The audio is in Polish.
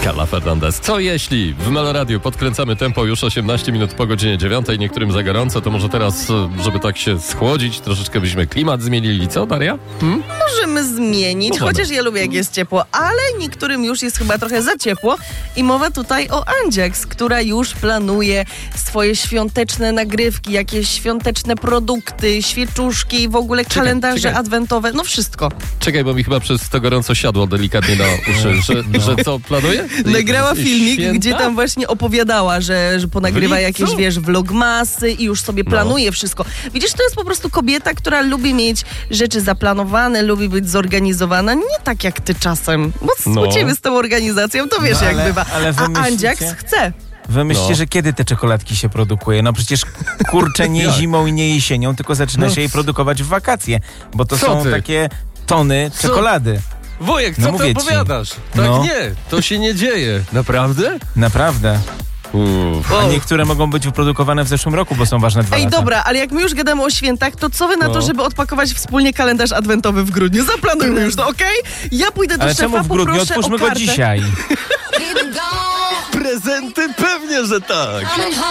Carla Fernandez. Co jeśli w Meloradiu podkręcamy tempo już 18 minut po godzinie 9, niektórym za gorąco, to może teraz, żeby tak się schłodzić, troszeczkę byśmy klimat zmienili, co Daria? Możemy zmienić, chociaż ja lubię jak jest ciepło, ale niektórym już jest chyba trochę za ciepło i mowa tutaj o Andziaks, która już planuje swoje świąteczne nagrywki, jakieś świąteczne produkty, świeczuszki i w ogóle kalendarze adwentowe, no wszystko. Czekaj, bo mi chyba przez to gorąco siadło delikatnie na uszy, że co planuje? Nagrała filmik, Święta? gdzie tam właśnie opowiadała, że ponagrywa jakieś, vlogmasy i już sobie planuje wszystko. Widzisz, to jest po prostu kobieta, która lubi mieć rzeczy zaplanowane, lubi być zorganizowana, nie tak jak ty czasem. Bo u ciebie z tą organizacją to wiesz jak bywa. A Andziaks chce. Wy myślicie, że kiedy te czekoladki się produkuje? No przecież kurczę nie zimą i nie jesienią, tylko zaczyna się je produkować w wakacje, bo to są takie tony czekolady. Wujek, co ty opowiadasz? Tak nie, to się nie dzieje. Naprawdę? Naprawdę. A niektóre mogą być wyprodukowane w zeszłym roku, bo są ważne 2 lata. Ej, dobra, ale jak my już gadamy o świętach, to co wy na to, żeby odpakować wspólnie kalendarz adwentowy w grudniu? Zaplanujmy już to, okej? Ja pójdę do ale szefa, czemu w grudniu? Otwórzmy go dzisiaj. Prezenty pewnie, że tak.